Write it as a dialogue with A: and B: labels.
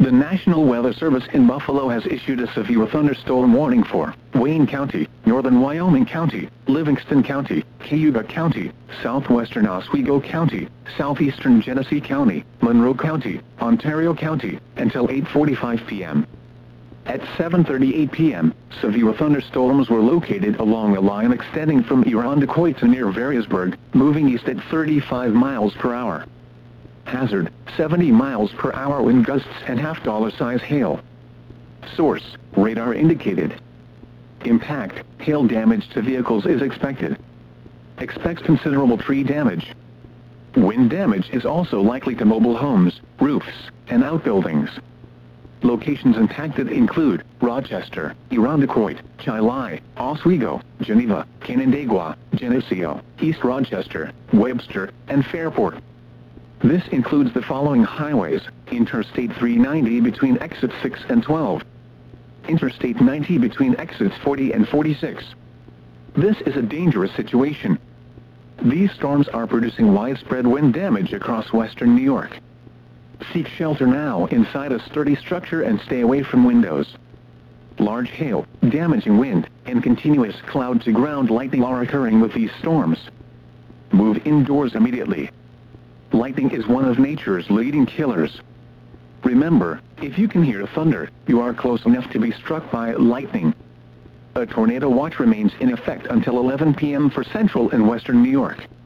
A: The National Weather Service in Buffalo has issued a severe thunderstorm warning for Wayne County, northern Wyoming County, Livingston County, Cayuga County, southwestern Oswego County, southeastern Genesee County, Monroe County, Ontario County, until 8:45 p.m. At 7:38 p.m., severe thunderstorms were located along a line extending from Irondequoit to near Variasburg, moving east at 35 miles per hour. Hazard, 70 miles per hour wind gusts and $size hail. Source, radar indicated. Impact, hail damage to vehicles is expected. Expects considerable tree damage. Wind damage is also likely to mobile homes, roofs, and outbuildings. Locations impacted include Rochester, Irondequoit, Chilai, Oswego, Geneva, Canandaigua, Geneseo, East Rochester, Webster, and Fairport. This includes the following highways: Interstate 390 between exits 6 and 12. Interstate 90 between exits 40 and 46. This is a dangerous situation. These storms are producing widespread wind damage across western New York. Seek shelter now inside a sturdy structure and stay away from windows. Large hail, damaging wind, and continuous cloud-to-ground lightning are occurring with these storms. Move indoors immediately. Lightning is one of nature's leading killers. Remember, if you can hear thunder, you are close enough to be struck by lightning. A tornado watch remains in effect until 11 p.m. for central and western New York.